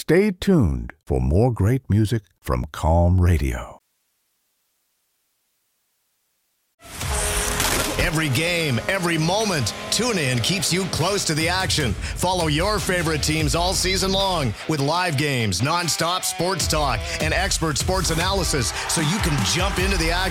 Stay tuned for more great music from Calm Radio. Every game, every moment, TuneIn keeps you close to the action. Follow your favorite teams all season long with live games, nonstop sports talk, and expert sports analysis so you can jump into the action.